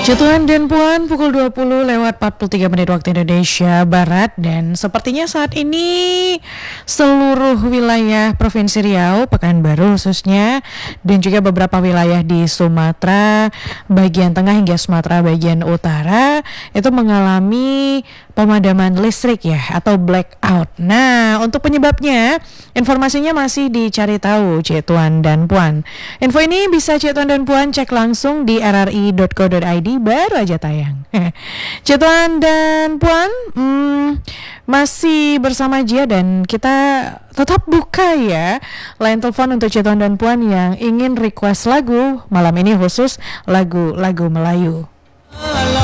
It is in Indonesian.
Tuan dan Puan, pukul 20 lewat 43 menit waktu Indonesia Barat. Dan sepertinya saat ini seluruh wilayah Provinsi Riau, Pekanbaru khususnya, dan juga beberapa wilayah di Sumatera bagian tengah hingga Sumatera bagian utara itu mengalami pemadaman listrik ya, atau blackout. Nah, untuk penyebabnya informasinya masih dicari tahu, Cik Tuan dan Puan. Info ini bisa Cik Tuan dan Puan cek langsung di rri.co.id, baru aja tayang. Cik Tuan dan Puan, masih bersama Jia dan kita tetap buka ya line telepon untuk Cik Tuan dan Puan yang ingin request lagu malam ini, khusus lagu-lagu Melayu.